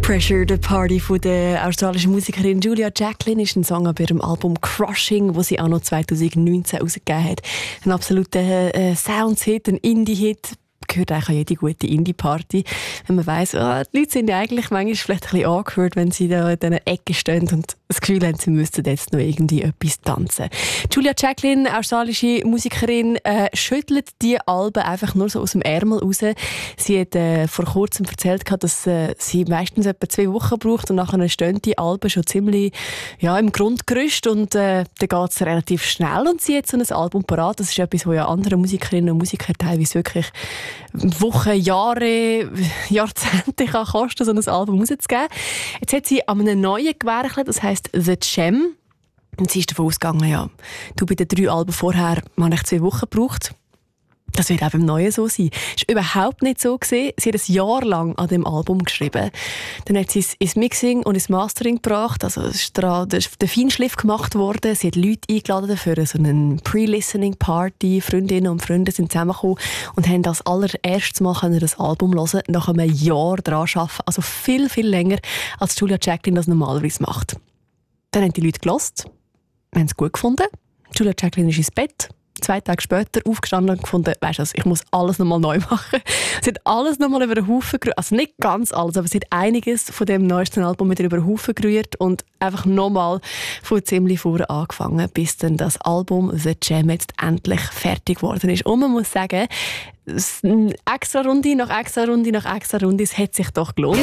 Pressure the Party von der australischen Musikerin Julia Jacklin ist ein Song auf ihrem Album Crushing, wo sie auch noch 2019 rausgegeben hat. Ein absoluter Sounds-Hit, ein Indie-Hit. Gehört eigentlich an jede gute Indie-Party. Wenn man weiss, die Leute sind ja eigentlich manchmal vielleicht ein bisschen angehört, wenn sie da in dieser Ecke stehen und das Gefühl haben, sie müssten jetzt noch irgendwie etwas tanzen. Julia Jacklin, australische Musikerin, schüttelt die Alben einfach nur so aus dem Ärmel raus. Sie hat vor kurzem erzählt, dass sie meistens etwa 2 Wochen braucht und nachher stehen die Alben schon ziemlich im Grundgerüst und dann geht es relativ schnell und sie hat so ein Album parat. Das ist etwas, was ja andere Musikerinnen und Musiker teilweise wirklich Wochen, Jahre, Jahrzehnte kann kosten, so ein Album rauszugeben. Jetzt hat sie an einem neuen gewerkelt, das heisst «The Gem». Und sie ist davon ausgegangen, bei den 3 Alben vorher habe ich 2 Wochen gebraucht. Das wird auch beim Neuen so sein. Das war überhaupt nicht so gewesen. Sie hat ein Jahr lang an dem Album geschrieben. Dann hat sie es ins Mixing und ins Mastering gebracht. Also es ist der Feinschliff gemacht worden. Sie hat Leute eingeladen für so eine Pre-Listening-Party. Freundinnen und Freunde sind zusammengekommen und haben das allererstes Mal das Album hören, nach einem Jahr daran arbeiten. Also viel, viel länger, als Julia Jacklin das normalerweise macht. Dann haben die Leute gehört, haben es gut gefunden. Julia Jacklin ist ins Bett. 2 Tage später aufgestanden und gefunden, weisst du, ich muss alles nochmal neu machen. Sie hat alles nochmal über den Haufen gerührt. Also nicht ganz alles, aber sie hat einiges von dem neuesten Album wieder über den Haufen gerührt und einfach nochmal von ziemlich vorne angefangen, bis dann das Album «The Gem» jetzt endlich fertig geworden ist. Und man muss sagen, extra Runde nach extra Runde nach extra Runde, es hat sich doch gelohnt.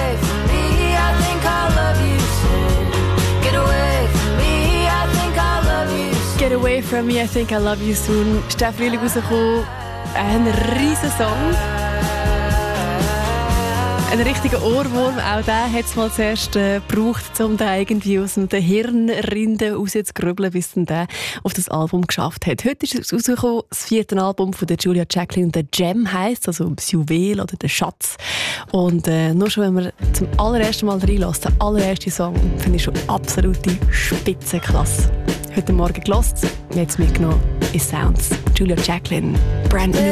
Get away from me, I think I love you soon. Ist der Frühling rausgekommen. Ein riesen Song. Ein richtiger Ohrwurm. Auch den hat es mal zuerst gebraucht, um den irgendwie aus den Hirnrinden rauszugrübeln, bis dann der auf das Album geschafft hat. Heute ist es rausgekommen, das 4. Album von der Julia Jacklin, «The Gem» heisst, also das Juwel oder der Schatz. Und nur schon, wenn man zum allerersten Mal reinlässt, der allererste Song, finde ich schon absolute Spitzenklasse. Heute Morgen gehört, jetzt mitgenommen in Sounds. Julia Jacklin, brand new.